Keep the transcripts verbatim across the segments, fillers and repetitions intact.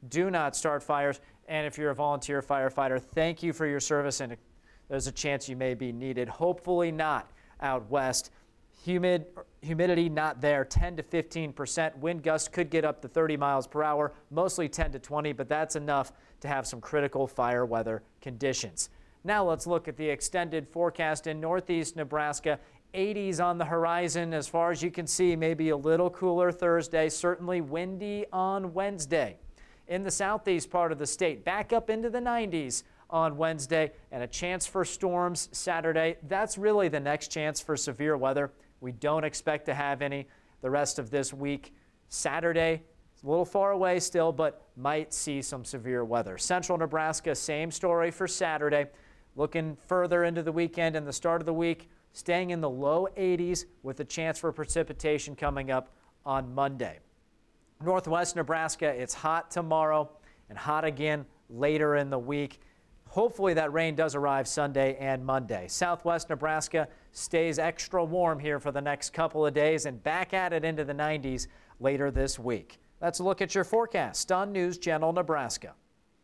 do not start fires. And if you're a volunteer firefighter, thank you for your service, and there's a chance you may be needed. Hopefully not out west. Humid, humidity not there, ten to fifteen percent. Wind gusts could get up to thirty miles per hour, mostly ten to twenty, but that's enough to have some critical fire weather conditions. Now let's look at the extended forecast in northeast Nebraska. eighties on the horizon as far as you can see, maybe a little cooler Thursday, certainly windy on Wednesday. In the southeast part of the state, back up into the nineties on Wednesday, and a chance for storms Saturday. That's really the next chance for severe weather. We don't expect to have any the rest of this week. Saturday, it's a little far away still, but might see some severe weather. Central Nebraska, same story for Saturday. Looking further into the weekend and the start of the week, staying in the low eighties with a chance for precipitation coming up on Monday. Northwest Nebraska, it's hot tomorrow and hot again later in the week. Hopefully that rain does arrive Sunday and Monday. Southwest Nebraska stays extra warm here for the next couple of days and back at it into the nineties later this week. Let's look at your forecast on News Channel Nebraska.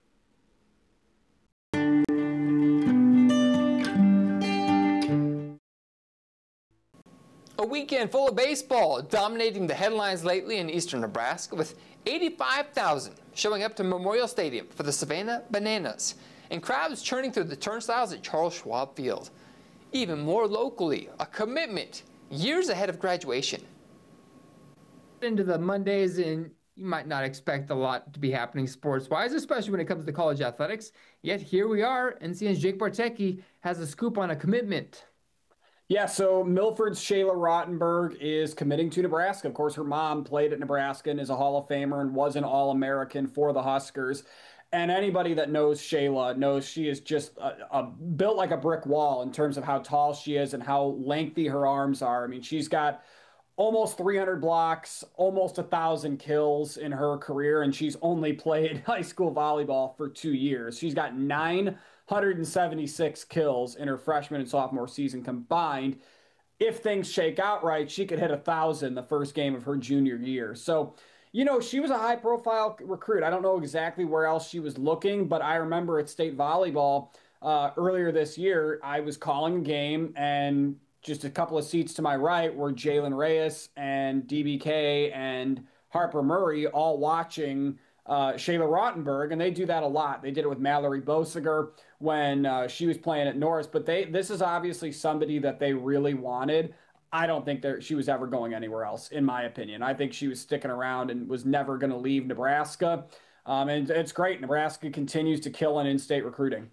A weekend full of baseball dominating the headlines lately in eastern Nebraska, with eighty-five thousand showing up to Memorial Stadium for the Savannah Bananas, and crowds churning through the turnstiles at Charles Schwab Field. Even more locally, a commitment years ahead of graduation. Into the Mondays, and you might not expect a lot to be happening sports-wise, especially when it comes to college athletics. Yet here we are. N C N's Jake Bartecki has a scoop on a commitment. Yeah, so Milford's Shayla Rottenberg is committing to Nebraska. Of course, her mom played at Nebraska and is a Hall of Famer and was an All-American for the Huskers. And anybody that knows Shayla knows she is just a, a, built like a brick wall in terms of how tall she is and how lengthy her arms are. I mean, she's got almost three hundred blocks, almost one thousand kills in her career, and she's only played high school volleyball for two years. She's got nine hundred seventy-six kills in her freshman and sophomore season combined. If things shake out right, she could hit one thousand the first game of her junior year. So, you know, she was a high-profile recruit. I don't know exactly where else she was looking, but I remember at state volleyball uh, earlier this year, I was calling a game, and just a couple of seats to my right were Jalen Reyes and D B K and Harper Murray all watching uh, Shayla Rottenberg, and they do that a lot. They did it with Mallory Bosiger when uh, she was playing at Norris, but they this is obviously somebody that they really wanted. I don't think that she was ever going anywhere else, in my opinion. I think she was sticking around and was never going to leave Nebraska. Um, and it's great. Nebraska continues to kill in in-state recruiting.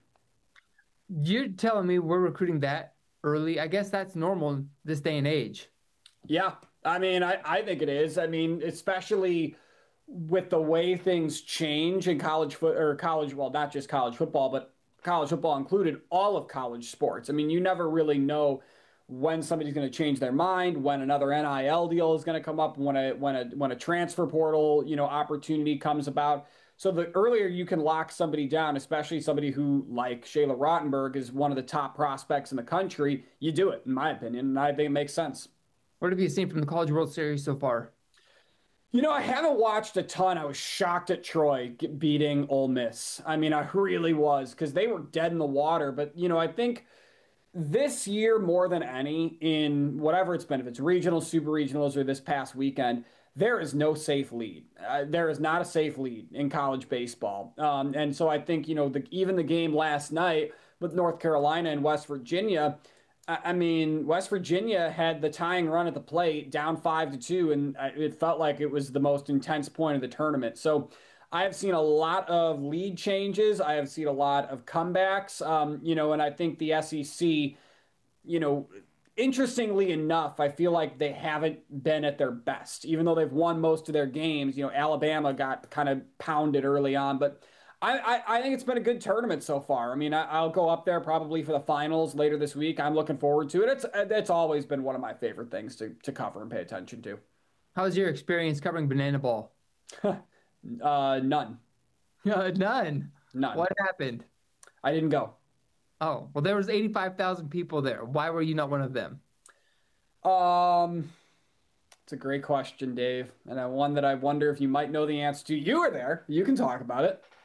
You're telling me we're recruiting that early? I guess that's normal this day and age. Yeah, I mean, I, I think it is. I mean, especially with the way things change in college foot or college, well, not just college football, but college football included, all of college sports. I mean, you never really know when somebody's going to change their mind, when another N I L deal is going to come up, when a when a when a transfer portal, you know, opportunity comes about. So the earlier you can lock somebody down, especially somebody who, like Shayla Rottenberg, is one of the top prospects in the country, you do it, in my opinion, and I think it makes sense. What have you seen from the College World Series so far? You know, I haven't watched a ton. I was shocked at Troy beating Ole Miss. I mean, I really was, because they were dead in the water. But, you know, I think this year more than any, in whatever it's been, if it's regionals, super regionals, or this past weekend, there is no safe lead. Uh, there is not a safe lead in college baseball. Um, and so I think, you know, the, even the game last night with North Carolina and West Virginia, I mean, West Virginia had the tying run at the plate, down five to two, and it felt like it was the most intense point of the tournament. So I have seen a lot of lead changes. I have seen a lot of comebacks, um, you know, and I think the S E C, you know, interestingly enough, I feel like they haven't been at their best, even though they've won most of their games. You know, Alabama got kind of pounded early on, but I, I, I think it's been a good tournament so far. I mean, I, I'll go up there probably for the finals later this week. I'm looking forward to it. It's it's always been one of my favorite things to, to cover and pay attention to. How's your experience covering Banana Ball? uh, none. Uh, none? None. What happened? I didn't go. Oh, well, there was eighty-five thousand people there. Why were you not one of them? Um, It's a great question, Dave, and one that I wonder if you might know the answer to. You were there. You can talk about it.